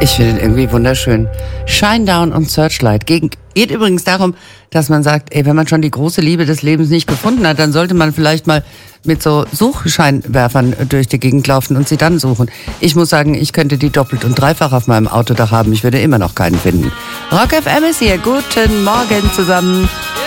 Ich finde ihn irgendwie wunderschön. Shinedown und Searchlight. Geht übrigens darum, dass man sagt, ey, wenn man schon die große Liebe des Lebens nicht gefunden hat, dann sollte man vielleicht mal mit so Suchscheinwerfern durch die Gegend laufen und sie dann suchen. Ich muss sagen, ich könnte die doppelt und dreifach auf meinem Autodach haben. Ich würde immer noch keinen finden. Rock FM ist hier. Guten Morgen zusammen.